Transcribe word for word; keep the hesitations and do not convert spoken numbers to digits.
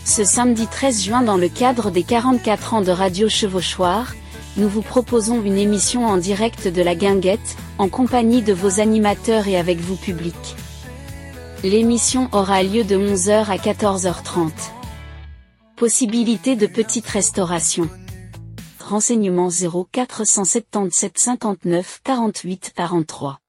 Ce samedi treize juin, dans le cadre des quarante-quatre ans de Radio Chevauchoir, nous vous proposons une émission en direct de la Guinguette, en compagnie de vos animateurs et avec vous public. L'émission aura lieu de onze heures à quatorze heures trente. Possibilité de petite restauration. Renseignements zéro quatre cent soixante-dix-sept cinquante-neuf quarante-huit quarante-trois.